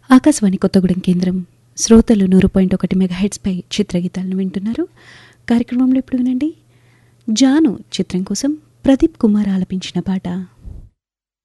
ఆకాశవాణి కొత్తగూడెం కేంద్రం శ్రోతలు 100.1 మెగాహెట్స్పై చిత్రగీతాలను వింటున్నారు. కార్యక్రమంలో ఇప్పుడు వినండి. జాను చిత్రం కోసం ప్రదీప్ కుమార్ ఆలపించిన పాట.